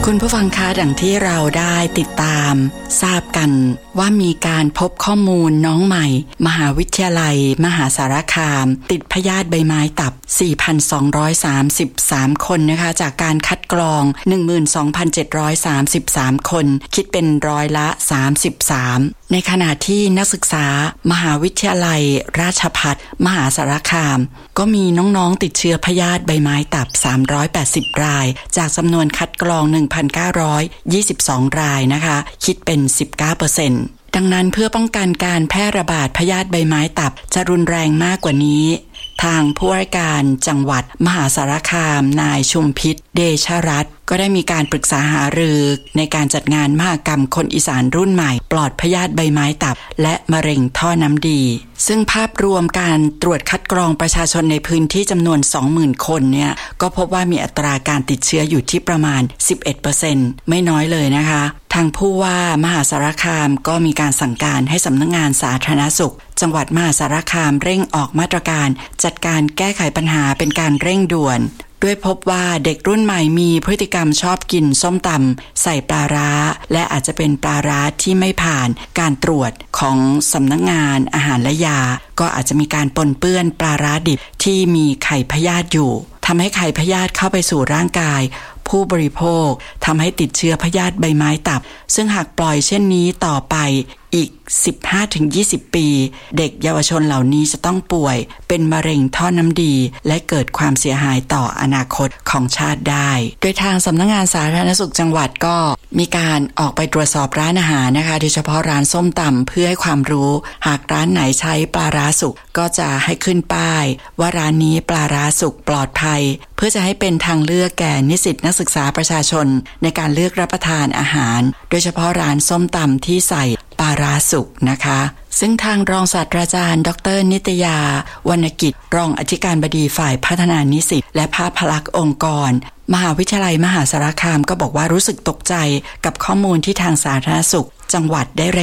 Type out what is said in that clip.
คุณผู้ฟังคะดังที่เราได้ติดตามทราบกันว่ามีการพบข้อมูลน้องใหม่มหาวิทยาลัยมหาสารคามติดพยาธิใบไม้ตับ 4,233 คนนะคะจากการคัดกรอง 12,733 คนคิดเป็นร้อยละ33ในขณะที่นักศึกษามหาวิทยาลัยราชภัฏมหาสารคามก็มีน้องๆติดเชื้อพยาธิใบไม้ตับ380รายจากจำนวนคัดกรอง 1,922 รายนะคะคิดเป็น 19%ดังนั้นเพื่อป้องกันการแพร่ระบาดพยาธิใบไม้ตับจะรุนแรงมากกว่านี้ทางผู้ว่าการจังหวัดมหาสารคามนายชุมพิษเดชรัตน์ก็ได้มีการปรึกษาหารือในการจัดงานมหกรรมคนอีสานรุ่นใหม่ปลอดพยาธิใบไม้ตับและมะเร็งท่อน้ำดีซึ่งภาพรวมการตรวจคัดกรองประชาชนในพื้นที่จำนวน 20,000 คนเนี่ยก็พบว่ามีอัตราการติดเชื้ออยู่ที่ประมาณ 11% ไม่น้อยเลยนะคะทางผู้ว่ามหาสารคามก็มีการสั่งการให้สำนักงานสาธารณสุขจังหวัดมหาสารคามเร่งออกมาตรการจัดการแก้ไขปัญหาเป็นการเร่งด่วนด้วยพบว่าเด็กรุ่นใหม่มีพฤติกรรมชอบกินส้มตำใส่ปลาร้าและอาจจะเป็นปลาร้าที่ไม่ผ่านการตรวจของสำนักงานอาหารและยาก็อาจจะมีการปนเปื้อนปลาร้าดิบที่มีไข่พยาธิอยู่ทำให้ไข่พยาธิเข้าไปสู่ร่างกายผู้บริโภคทำให้ติดเชื้อพยาธิใบไม้ตับซึ่งหากปล่อยเช่นนี้ต่อไปอีก 15-20 ปีเด็กเยาวชนเหล่านี้จะต้องป่วยเป็นมะเร็งท่อน้ำดีและเกิดความเสียหายต่ออนาคตของชาติได้โดยทางสำนักงานสาธารณสุขจังหวัดก็มีการออกไปตรวจสอบร้านอาหารนะคะโดยเฉพาะร้านส้มตำเพื่อให้ความรู้หากร้านไหนใช้ปลาร้าสุกก็จะให้ขึ้นป้ายว่าร้านนี้ปลาร้าสุกปลอดภัยเพื่อจะให้เป็นทางเลือกแก่นิสิตนักศึกษาประชาชนในการเลือกรับประทานอาหารโดยเฉพาะร้านส้มตำที่ใส่ปลาร้าสุกนะคะซึ่งทางรองศาสตราจารย์ดร.นิตยาวรรณกิจรองอธิการบดีฝ่ายพัฒนานิสิตและภาพลักษณ์องค์กรมหาวิทยาลัยมหาสารคามก็บอกว่ารู้สึกตกใจกับข้อมูลที่ทางสาธารณสุขจังหวัดได้